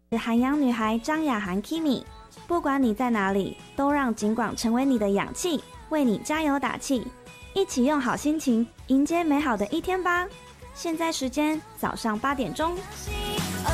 韩阳女孩张雅涵 Kimi， 不管你在哪里，都让警广成为你的氧气，为你加油打气，一起用好心情迎接美好的一天吧。现在时间早上8点钟。